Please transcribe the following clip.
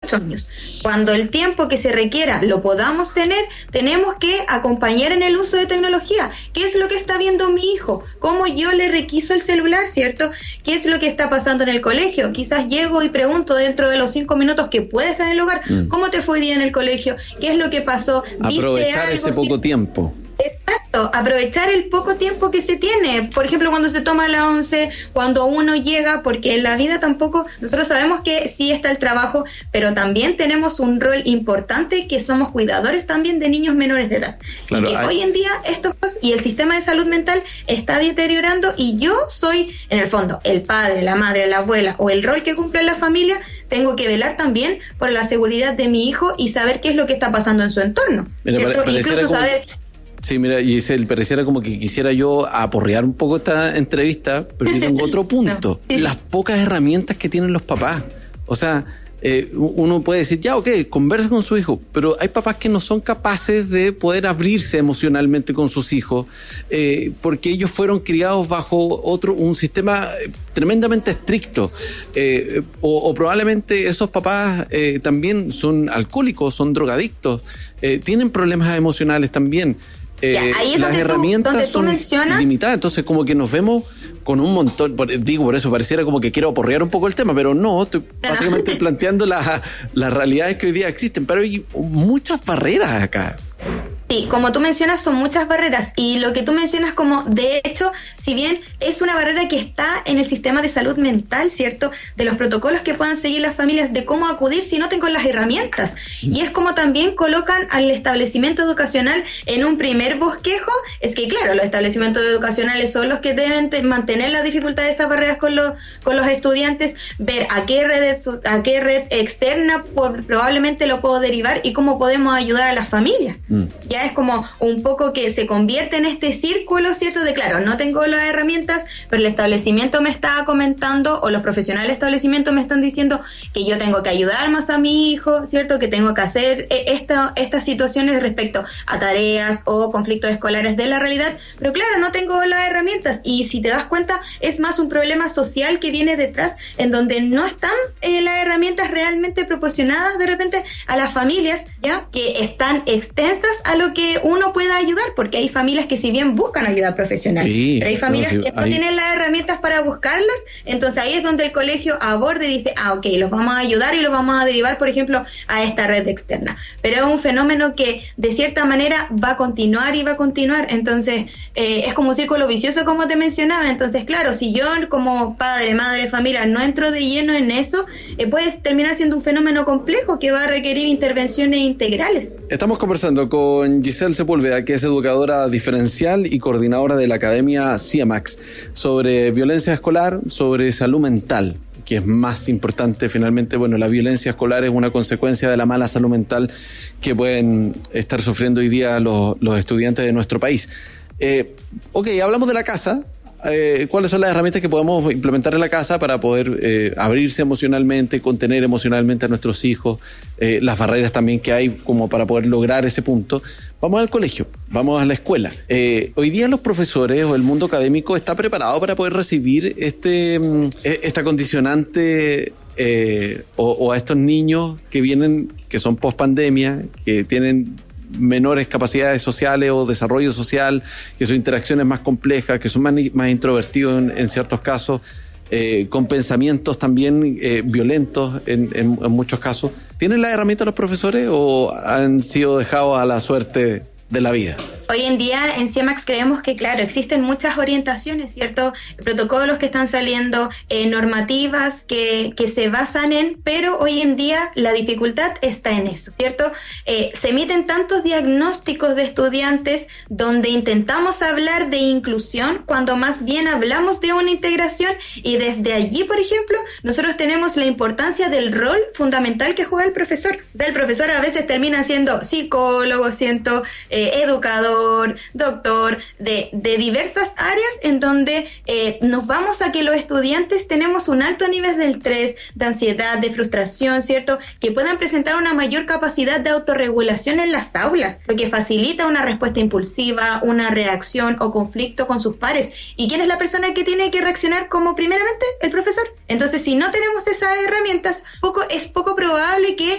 años. Cuando el tiempo que se requiera lo podamos tener, tenemos que acompañar en el uso de tecnología. ¿Qué es lo que está viendo mi hijo? ¿Cómo yo le requiso el celular, cierto? ¿Qué es lo que está pasando en el colegio? Quizás llego y pregunto dentro de los 5 minutos que puede estar en el hogar, ¿cómo te fue día en el colegio? ¿Qué es lo que pasó? Aprovechar ese poco tiempo. Exacto, aprovechar el poco tiempo que se tiene. Por ejemplo, cuando se toma la 11, cuando uno llega, porque en la vida tampoco, nosotros sabemos que sí está el trabajo, pero también tenemos un rol importante que somos cuidadores también de niños menores de edad. Claro, y que hoy en día y el sistema de salud mental está deteriorando, y yo soy, en el fondo, el padre, la madre, la abuela, o el rol que cumple la familia. Tengo que velar también por la seguridad de mi hijo y saber qué es lo que está pasando en su entorno. Mira, incluso saber... Sí, mira, Giselle, pareciera como que quisiera yo aporrear un poco esta entrevista, pero yo tengo otro punto. No. Las pocas herramientas que tienen los papás. O sea, uno puede decir, ya, ok, conversa con su hijo, pero hay papás que no son capaces de poder abrirse emocionalmente con sus hijos, porque ellos fueron criados bajo un sistema tremendamente estricto, o probablemente esos papás también son alcohólicos, son drogadictos, tienen problemas emocionales también. Las herramientas son limitadas, entonces como que nos vemos con un montón, por eso pareciera como que quiero aporrear un poco el tema, pero no, estoy básicamente planteando las realidades que hoy día existen, pero hay muchas barreras acá. Sí, como tú mencionas, son muchas barreras, y lo que tú mencionas como, de hecho, si bien es una barrera que está en el sistema de salud mental, ¿cierto?, de los protocolos que puedan seguir las familias de cómo acudir si no tengo las herramientas, y es como también colocan al establecimiento educacional en un primer bosquejo. Es que claro, los establecimientos educacionales son los que deben mantener la dificultad de esas barreras con los estudiantes, ver a qué red externa probablemente lo puedo derivar y cómo podemos ayudar a las familias. Ya es como un poco que se convierte en este círculo, ¿cierto? De claro, no tengo las herramientas, pero el establecimiento me está comentando, o los profesionales del establecimiento me están diciendo que yo tengo que ayudar más a mi hijo, ¿cierto? Que tengo que hacer estas situaciones respecto a tareas o conflictos escolares de la realidad, pero claro, no tengo las herramientas, y si te das cuenta, es más un problema social que viene detrás, en donde no están las herramientas realmente proporcionadas de repente a las familias, ya que están extensas a lo que uno pueda ayudar, porque hay familias que si bien buscan ayuda profesional, pero hay familias que no tienen las herramientas para buscarlas, entonces ahí es donde el colegio aborda y dice, ok, los vamos a ayudar y los vamos a derivar, por ejemplo, a esta red externa, pero es un fenómeno que de cierta manera va a continuar, entonces es como un círculo vicioso, como te mencionaba. Entonces claro, si yo como padre, madre, familia no entro de lleno en eso, puede terminar siendo un fenómeno complejo que va a requerir intervenciones integrales. Estamos conversando con Giselle Sepúlveda, que es educadora diferencial y coordinadora de la Academia CIEMAX, sobre violencia escolar, sobre salud mental, que es más importante finalmente. Bueno, la violencia escolar es una consecuencia de la mala salud mental que pueden estar sufriendo hoy día los estudiantes de nuestro país. Ok, hablamos de la casa. ¿Cuáles son las herramientas que podemos implementar en la casa para poder abrirse emocionalmente, contener emocionalmente a nuestros hijos, las barreras también que hay como para poder lograr ese punto? Vamos al colegio, vamos a la escuela. Hoy día los profesores o el mundo académico está preparado para poder recibir esta condicionante o a estos niños que vienen, que son post pandemia, que tienen menores capacidades sociales o desarrollo social, que son interacciones más complejas, que son más introvertidos en ciertos casos, con pensamientos también violentos en muchos casos. ¿Tienen las herramientas los profesores o han sido dejados a la suerte de la vida? Hoy en día en CIEMAX creemos que, claro, existen muchas orientaciones, ¿cierto? Protocolos que están saliendo, normativas que se basan pero hoy en día la dificultad está en eso, ¿cierto? Se emiten tantos diagnósticos de estudiantes donde intentamos hablar de inclusión cuando más bien hablamos de una integración, y desde allí, por ejemplo, nosotros tenemos la importancia del rol fundamental que juega el profesor. O sea, el profesor a veces termina siendo psicólogo, siendo educador, doctor, de diversas áreas, en donde nos vamos a que los estudiantes tenemos un alto nivel de estrés, de ansiedad, de frustración, ¿cierto? Que puedan presentar una mayor capacidad de autorregulación en las aulas, lo que facilita una respuesta impulsiva, una reacción o conflicto con sus pares. ¿Y quién es la persona que tiene que reaccionar como primeramente? El profesor. Entonces, si no tenemos esas herramientas, es poco probable que